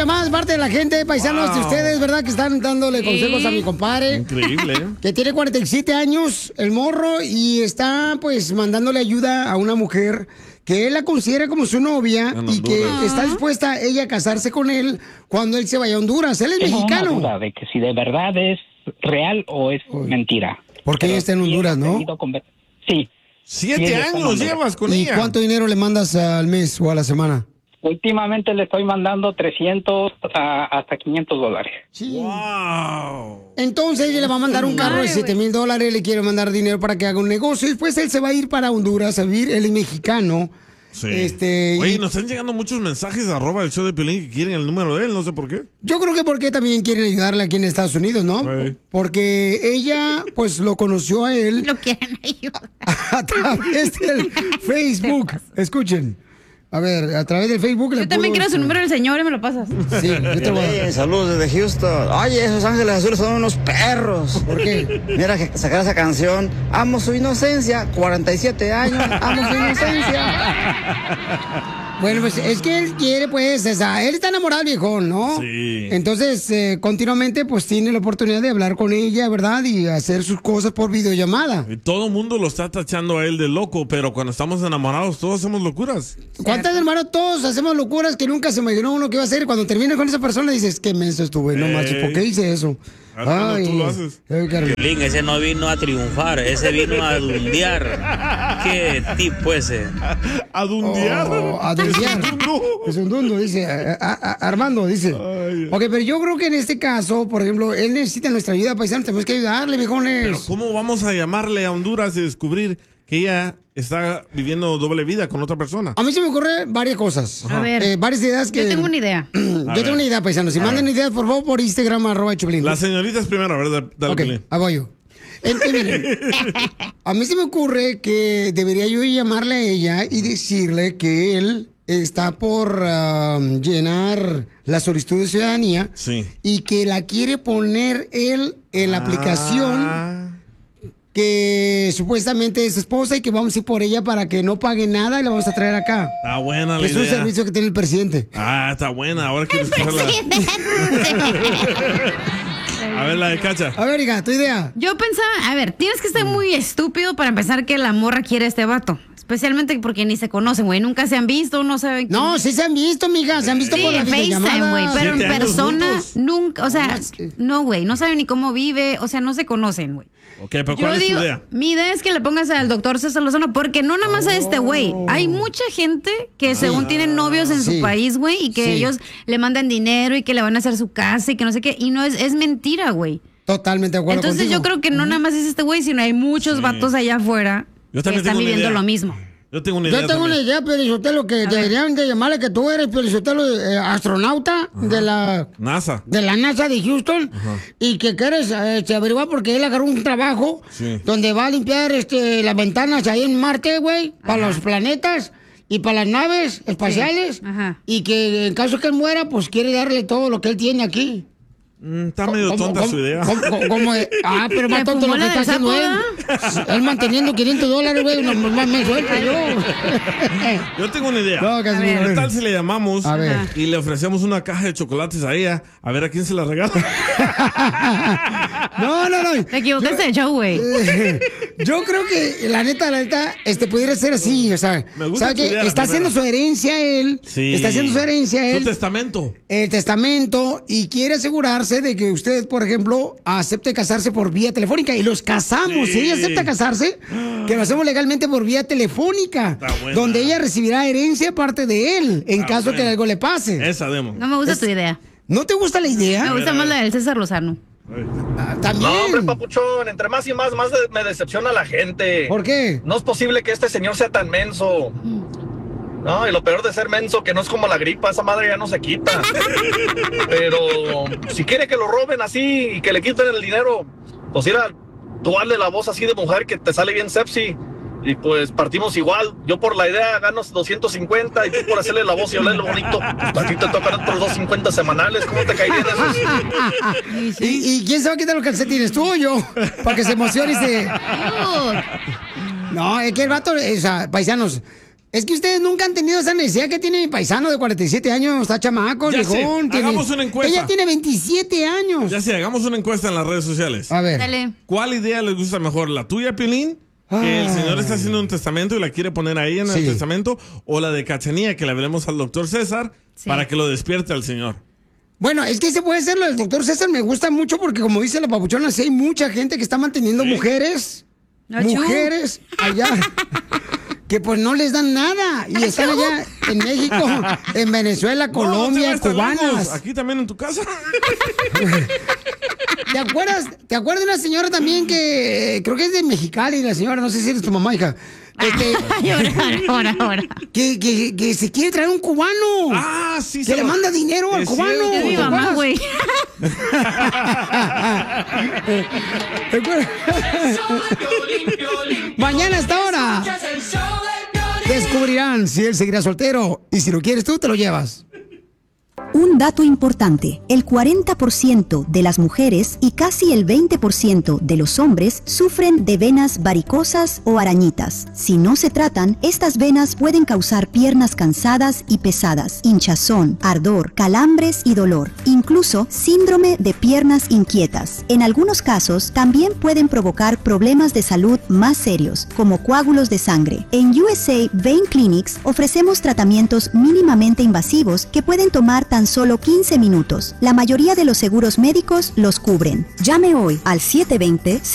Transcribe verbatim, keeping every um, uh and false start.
llamadas parte de la gente, paisanos wow. de ustedes, ¿verdad? Que están dándole consejos sí. a mi compadre. Increíble, ¿eh? Que tiene cuarenta y siete años, el morro, y está, pues, mandándole ayuda a una mujer que él la considera como su novia no, no, y que uh-huh. está dispuesta ella a casarse con él cuando él se vaya a Honduras. Él es Tengo mexicano. Una duda de que si de verdad es real o es Uy. mentira. Porque ella está en Honduras, ¿no? Con... Sí. Siete años llevas con ¿Y ella. ¿Y cuánto dinero le mandas al mes o a la semana? Últimamente le estoy mandando trescientos a, hasta quinientos dólares. Sí. Wow. Entonces ella le va a mandar un carro de siete mil dólares, le quiere mandar dinero para que haga un negocio. Y después él se va a ir para Honduras a vivir, él es mexicano. Sí. Este, Oye, y... nos están llegando muchos mensajes de arroba el show de Piolín que quieren el número de él, no sé por qué. Yo creo que porque también quieren ayudarle aquí en Estados Unidos, ¿no? Sí. Porque ella, pues, lo conoció a él. Lo quieren ayudar. A través del Facebook. Escuchen. A ver, a través del Facebook. Yo le también puedo... quiero su número del señor y me lo pasas. Sí, yo te voy a... Saludos desde Houston. Oye, esos ángeles azules son unos perros. ¿Por qué? Mira que sacar esa canción. Amo su inocencia. cuarenta y siete años. Amo su inocencia. Bueno, pues es que él quiere, pues, o sea, él está enamorado, viejón, ¿no? Sí. Entonces, eh, continuamente, pues, tiene la oportunidad de hablar con ella, ¿verdad? Y hacer sus cosas por videollamada. Y todo el mundo lo está tachando a él de loco, pero cuando estamos enamorados, todos hacemos locuras. ¿Cuántas, hermano? Todos hacemos locuras que nunca se imaginó uno que iba a hacer. Cuando termina con esa persona, dices, qué menso estuve, no macho, ¿por qué hice eso? Ay, tú lo haces. Piolín, ese no vino a triunfar, ese vino a dundear. ¿Qué tipo ese? ¿A dundear? Oh, a dundear. Es un dundo, dice. A, a, a, Armando, dice. Ay, ok, pero yo creo que en este caso, por ejemplo, él necesita nuestra ayuda, paisano. Tenemos que ayudarle, viejones. Pero ¿cómo vamos a llamarle a Honduras y descubrir que ella está viviendo doble vida con otra persona? A mí se me ocurren varias cosas. A ver. Eh, varias ideas que... Yo tengo una idea. yo tengo una idea, paisano. Si mandan ideas, por favor, por Instagram, arroba Choplin. La señorita es primero, ¿verdad? Dale, ok, ahí voy yo. Entonces, a mí se me ocurre que debería yo llamarle a ella y decirle que él está por uh, llenar la solicitud de ciudadanía sí. y que la quiere poner él en la ah. aplicación que supuestamente es su esposa y que vamos a ir por ella para que no pague nada y la vamos a traer acá. Está buena la es idea. Es un servicio que tiene el presidente. Ah, está buena. Ahora quiero escucharla. A ver, la de Cacha. A ver, hija, tu idea. Yo pensaba, a ver, tienes que estar muy estúpido para empezar que la morra quiere a este vato. Especialmente porque ni se conocen, güey. Nunca se han visto, no saben. No, quién... sí se han visto, mija. Se han visto sí, por la FaceTime, güey. Pero en persona, juntos? nunca. O sea, no, güey. No saben ni cómo vive. O sea, no se conocen, güey. Ok, pero ¿cuál Yo es digo, tu idea? Mi idea es que le pongas al doctor César Lozano, porque no nada más a este güey. Hay mucha gente que según ah, tienen novios en sí. su país, güey, y que sí. ellos le mandan dinero y que le van a hacer su casa y que no sé qué. Y no es, es mentira, güey. Totalmente de acuerdo Entonces contigo. yo creo que no nada más es este güey, sino hay muchos sí. vatos allá afuera yo que están viviendo lo mismo. Yo tengo una idea. Yo tengo también. una idea, Piolizotelo, que a deberían ver. de llamarle que tú eres, Piolizotelo, eh, astronauta Ajá. de la... NASA. De la NASA de Houston. Ajá. Y que quieres eh, averiguar porque él agarró un trabajo sí. donde va a limpiar este, las ventanas ahí en Marte, güey, para los planetas y para las naves espaciales. Sí. Y que en caso que él muera, pues quiere darle todo lo que él tiene aquí. Mm, está medio ¿Cómo, tonta cómo, su idea. ¿cómo, cómo, cómo ah, pero más tonto lo que está haciendo él. Él manteniendo quinientos dólares, güey, no, más me suelta yo. Yo tengo una idea. No, casi ¿Qué tal si le llamamos a ver. y le ofrecemos una caja de chocolates a ella? A ver a quién se la regala. No, no, no. Te equivocaste de show, güey. Yo creo que, la neta, la neta, este, pudiera ser así, o sea, ¿sabe qué? Está haciendo su herencia él. Sí. Está haciendo su herencia él. Su testamento. El testamento, y quiere asegurarse de que usted, por ejemplo, acepte casarse por vía telefónica. Y los casamos. Sí. Si ella acepta casarse, que lo hacemos legalmente por vía telefónica. Donde ella recibirá herencia aparte de él, en Está caso buena. que algo le pase. Esa demo. No me gusta es, tu idea. ¿No te gusta la idea? Me gusta más la del César Lozano. Ah, también. No, hombre, papuchón, entre más y más, más de, me decepciona la gente. ¿Por qué? No es posible que este señor sea tan menso. No, y lo peor de ser menso, que no es como la gripa, esa madre ya no se quita. Pero si quiere que lo roben así y que le quiten el dinero, pues ir a darle la voz así de mujer que te sale bien sepsi. Y pues partimos igual. Yo por la idea gano doscientos cincuenta y tú por hacerle la voz y hablarle bonito, pues a ti te tocan otros doscientos cincuenta semanales. ¿Cómo te caerían esos? ¿Y, ¿Y quién se va a quitar los calcetines? ¿Tú o yo? Para que se emocione y se... No, es que el vato, o sea, paisanos, Es que ustedes nunca han tenido esa necesidad que tiene mi paisano de cuarenta y siete años, está chamaco, Ya sé, viejón. tiene- hagamos una encuesta. Ella tiene veintisiete años. Ya sé, hagamos una encuesta en las redes sociales. A ver. Dale. ¿Cuál idea les gusta mejor? ¿La tuya, Piolín? Que el señor está haciendo un testamento y la quiere poner ahí en Sí. el testamento. ¿O la de Cachanía, que le veremos al doctor César Sí. para que lo despierte al señor? Bueno, es que se puede hacer lo del doctor César, me gusta mucho porque como dice la papuchona, sí hay mucha gente que está manteniendo mujeres, Achú. mujeres allá, que pues no les dan nada y están allá en México, en Venezuela, No, no te Colombia, vayas tan lejos. cubanas. Aquí también en tu casa. ¿Te acuerdas? ¿Te acuerdas de una señora también que eh, creo que es de Mexicali, la señora, no sé si eres tu mamá, hija? Este, Ay, ahora, ahora, ahora. que, que, que se quiere traer un cubano. Ah, sí. que se le lo- manda dinero al Es cubano. cierto. Es mi ¿te mamá, acuerdas? güey. ¿Te acuerdas? Mañana a esta hora descubrirán si él seguirá soltero y si lo quieres tú te lo llevas. Un dato importante, el cuarenta por ciento de las mujeres y casi el veinte por ciento de los hombres sufren de venas varicosas o arañitas. Si no se tratan, estas venas pueden causar piernas cansadas y pesadas, hinchazón, ardor, calambres y dolor, incluso síndrome de piernas inquietas. En algunos casos, también pueden provocar problemas de salud más serios, como coágulos de sangre. En U S A Vein Clinics ofrecemos tratamientos mínimamente invasivos que pueden tomar tan solo quince minutos. La mayoría de los seguros médicos los cubren. Llame hoy al siete dos cero